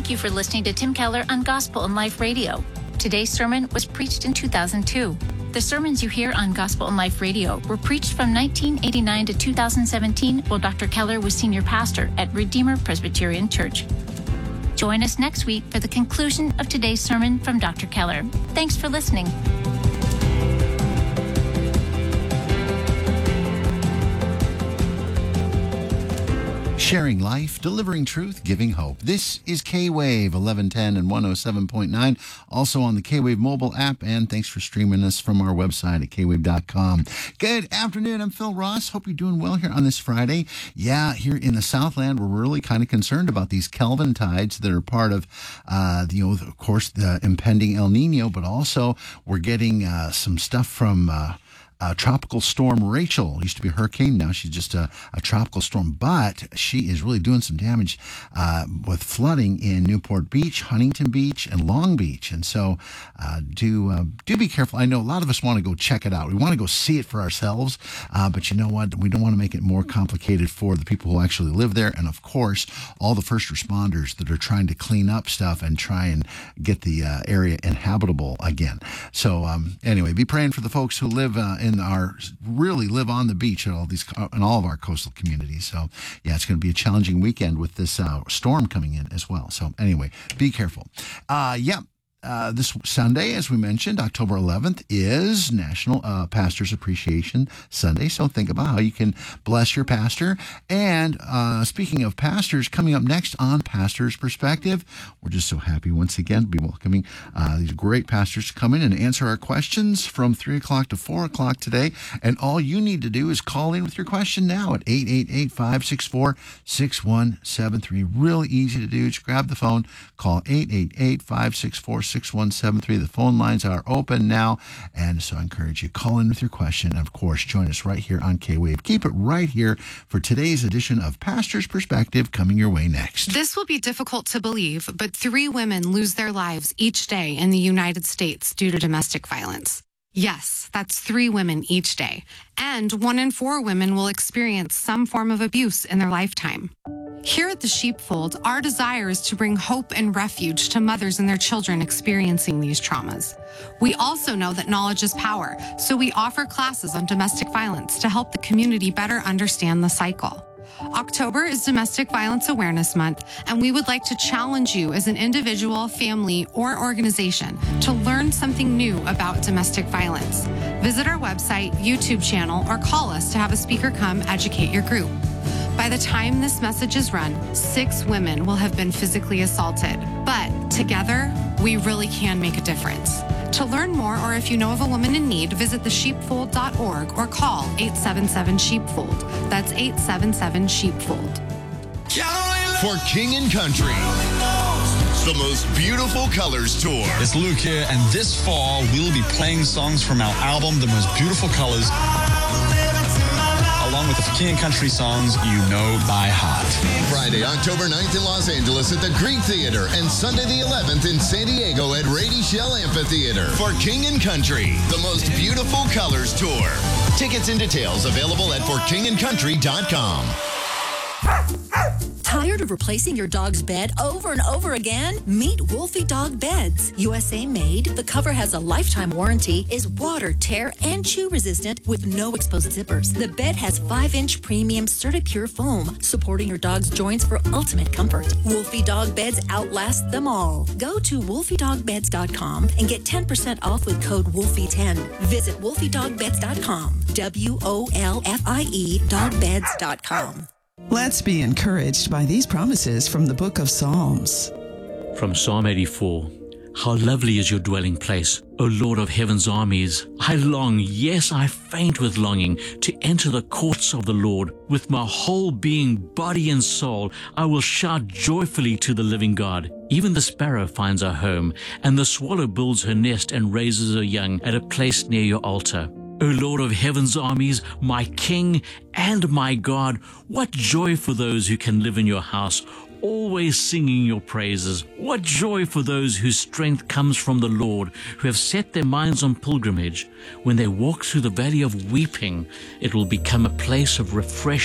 Thank you for listening to Tim Keller on Gospel and Life Radio. Today's sermon was preached in 2002. The sermons you hear on Gospel and Life Radio were preached from 1989 to 2017 while Dr. Keller was senior pastor at Redeemer Presbyterian Church. Join us next week for the conclusion of today's sermon from Dr. Keller. Thanks for listening. Sharing life, delivering truth, giving hope. This is K-Wave 1110 and 107.9, also on the K-Wave mobile app, and thanks for streaming us from our website at kwave.com. Good afternoon, I'm Phil Ross. Hope you're doing well here on this Friday. Yeah, here in the Southland, we're really kind of concerned about these Kelvin tides that are part of, of course, the impending El Nino, but also we're getting some stuff from Tropical Storm Rachel. Used to be a hurricane. Now she's just a tropical storm, but she is really doing some damage with flooding in Newport Beach, Huntington Beach, and Long Beach. And so do be careful. I know a lot of us want to go check it out. We want to go see it for ourselves, but you know what? We don't want to make it more complicated for the people who actually live there. And of course, all the first responders that are trying to clean up stuff and try and get the area inhabitable again. So anyway, be praying for the folks who live live on the beach in all of our coastal communities. So yeah, it's going to be a challenging weekend with this storm coming in as well. So anyway, be careful. This Sunday, as we mentioned, October 11th, is National Pastors Appreciation Sunday. So think about how you can bless your pastor. And speaking of pastors, coming up next on Pastor's Perspective, we're just so happy once again to be welcoming these great pastors to come in and answer our questions from 3 o'clock to 4 o'clock today. And all you need to do is call in with your question now at 888-564-6173. Real easy to do. Just grab the phone, call 888-564-6173. The phone lines are open now, and so I encourage you, call in with your question, and of course, join us right here on K-Wave. Keep it right here for today's edition of Pastor's Perspective, coming your way next. This will be difficult to believe, but 3 women lose their lives each day in the United States due to domestic violence. Yes, that's 3 women each day, and 1 in 4 women will experience some form of abuse in their lifetime. Here at the Sheepfold, our desire is to bring hope and refuge to mothers and their children experiencing these traumas. We also know that knowledge is power, so we offer classes on domestic violence to help the community better understand the cycle. October is Domestic Violence Awareness Month, and we would like to challenge you as an individual, family, or organization to learn something new about domestic violence. Visit our website, YouTube channel, or call us to have a speaker come educate your group. By the time this message is run, 6 women will have been physically assaulted. But together, we really can make a difference. To learn more, or if you know of a woman in need, visit thesheepfold.org or call 877-SHEEPFOLD. That's 877-SHEEPFOLD. For King and Country, the Most Beautiful Colors Tour. It's Luke here, and this fall we'll be playing songs from our album, The Most Beautiful Colors, along with the King and Country songs you know by heart. Friday, October 9th in Los Angeles at the Greek Theater, and Sunday the 11th in San Diego at Rady Shell Amphitheater. For King and Country, the Most Beautiful Colors Tour. Tickets and details available at forkingandcountry.com. Tired of replacing your dog's bed over and over again? Meet Wolfie Dog Beds. USA made, the cover has a lifetime warranty, is water, tear, and chew resistant with no exposed zippers. The bed has 5-inch premium CertiPure foam, supporting your dog's joints for ultimate comfort. Wolfie Dog Beds outlast them all. Go to wolfiedogbeds.com and get 10% off with code Wolfie10. Visit wolfiedogbeds.com. WOLFIE dogbeds.com. Let's be encouraged by these promises from the book of Psalms. From Psalm 84, how lovely is your dwelling place, O Lord of heaven's armies. I long, yes, I faint with longing, to enter the courts of the Lord. With my whole being, body and soul, I will shout joyfully to the living God. Even the sparrow finds a home, and the swallow builds her nest and raises her young at a place near your altar. O Lord of heaven's armies, my King and my God, what joy for those who can live in your house, always singing your praises. What joy for those whose strength comes from the Lord, who have set their minds on pilgrimage. When they walk through the valley of weeping, it will become a place of refreshing.